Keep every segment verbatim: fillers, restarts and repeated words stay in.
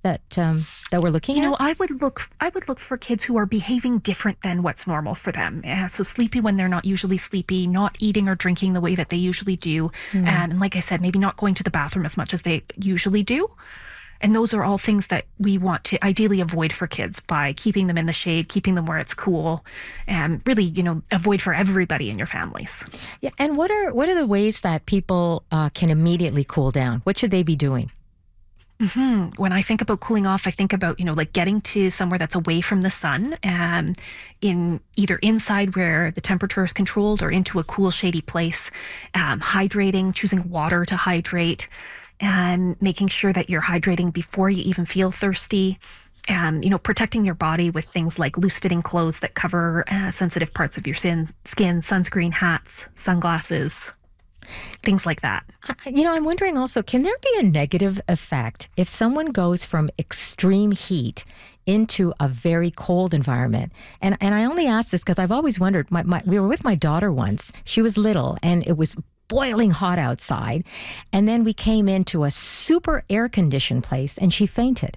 that um, that we're looking You at? know, I would look I would look for kids who are behaving different than what's normal for them. Uh, so sleepy when they're not usually sleepy, not eating or drinking the way that they usually do. Mm. And like I said, maybe not going to the bathroom as much as they usually do. And those are all things that we want to ideally avoid for kids by keeping them in the shade, keeping them where it's cool, and really, you know, avoid for everybody in your families. Yeah, and what are what are the ways that people uh, can immediately cool down? What should they be doing? Mm-hmm. When I think about cooling off, I think about, you know, like getting to somewhere that's away from the sun, um, in either inside where the temperature is controlled or into a cool, shady place, um, hydrating, choosing water to hydrate, and making sure that you're hydrating before you even feel thirsty. Um, you know, protecting your body with things like loose-fitting clothes that cover uh, sensitive parts of your sin, skin, sunscreen, hats, sunglasses, things like that. You know, I'm wondering also, can there be a negative effect if someone goes from extreme heat into a very cold environment? And and I only ask this because I've always wondered, my, my, we were with my daughter once. She was little and it was boiling hot outside. And then we came into a super air-conditioned place and she fainted.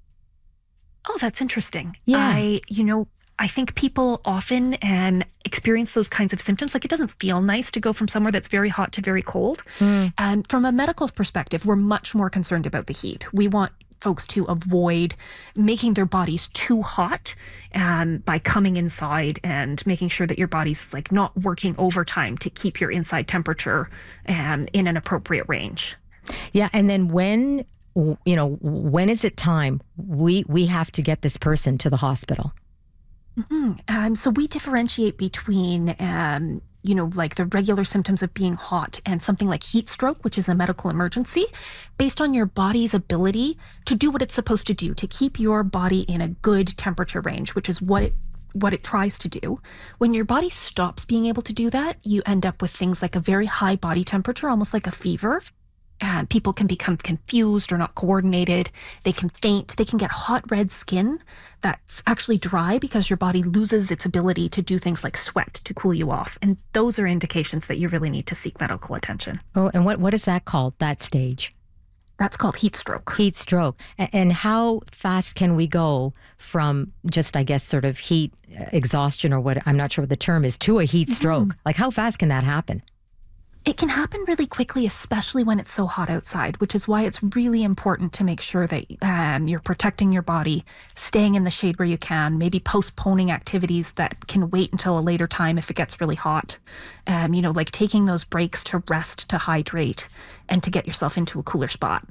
Oh, that's interesting. Yeah. I, you know, I think people often and experience those kinds of symptoms. Like, it doesn't feel nice to go from somewhere that's very hot to very cold. Mm. And from a medical perspective, we're much more concerned about the heat. We want folks to avoid making their bodies too hot, um, by coming inside and making sure that your body's like not working overtime to keep your inside temperature um, in an appropriate range. Yeah, and then when, you know, when is it time we we have to get this person to the hospital? Mm-hmm. Um, so we differentiate between, um, you know, like the regular symptoms of being hot and something like heat stroke, which is a medical emergency, based on your body's ability to do what it's supposed to do, to keep your body in a good temperature range, which is what it what it tries to do. When your body stops being able to do that, you end up with things like a very high body temperature, almost like a fever. Uh, people can become confused or not coordinated. They can faint. They can get hot red skin that's actually dry because your body loses its ability to do things like sweat to cool you off. And those are indications that you really need to seek medical attention. Oh, and what, what is that called, that stage? That's called heat stroke. Heat stroke. A- And how fast can we go from just, I guess, sort of heat exhaustion or what, I'm not sure what the term is, to a heat stroke? Mm-hmm. Like, how fast can that happen? It can happen really quickly, especially when it's so hot outside, which is why it's really important to make sure that um, you're protecting your body, staying in the shade where you can, maybe postponing activities that can wait until a later time if it gets really hot. Um, you know, like taking those breaks to rest, to hydrate, and to get yourself into a cooler spot.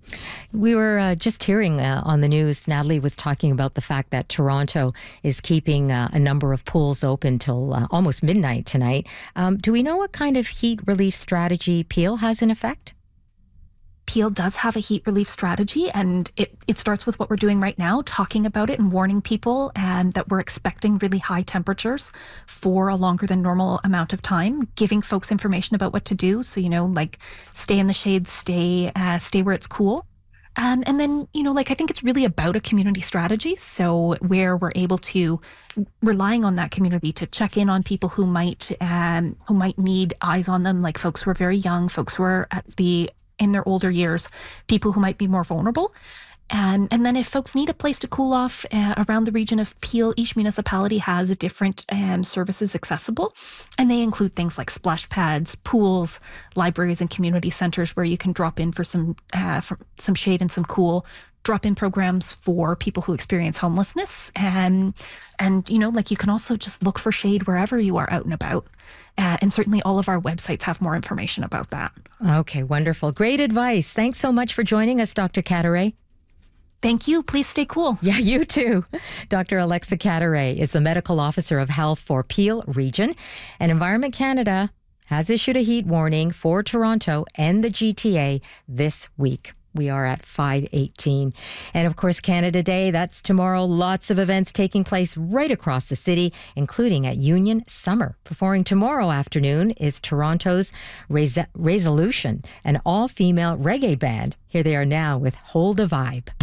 We were uh, just hearing uh, on the news, Natalie was talking about the fact that Toronto is keeping uh, a number of pools open till uh, almost midnight tonight. Um, do we know what kind of heat relief strategy Peel has in effect? Peel does have a heat relief strategy, and it, it starts with what we're doing right now, talking about it and warning people um, that we're expecting really high temperatures for a longer than normal amount of time, giving folks information about what to do. So, you know, like stay in the shade, stay, uh, stay where it's cool. Um, and then, you know, like I think it's really about a community strategy. So where we're able to, relying on that community to check in on people who might, um, who might need eyes on them, like folks who are very young, folks who are at the in their older years, people who might be more vulnerable. And and then if folks need a place to cool off uh, around the region of Peel, each municipality has different um, services accessible. And they include things like splash pads, pools, libraries, and community centers where you can drop in for some uh, for some shade and some cool. Drop-in programs for people who experience homelessness. And, and you know, like you can also just look for shade wherever you are out and about. Uh, and certainly all of our websites have more information about that. Okay, wonderful. Great advice. Thanks so much for joining us, Doctor Cataray. Thank you. Please stay cool. Yeah, you too. Doctor Alexa Cataray is the Medical Officer of Health for Peel Region. And Environment Canada has issued a heat warning for Toronto and the G T A this week. We are at five eighteen. And of course, Canada Day, that's tomorrow. Lots of events taking place right across the city, including at Union Summer. Performing tomorrow afternoon is Toronto's Res- Resolution, an all-female reggae band. Here they are now with Hold a Vibe.